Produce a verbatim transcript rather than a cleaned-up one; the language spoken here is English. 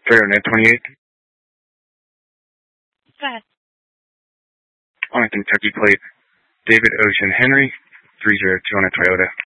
Fahrenheit twenty-eight. Go ahead. On a Kentucky plate, David Ocean Henry, three zero two on a Toyota.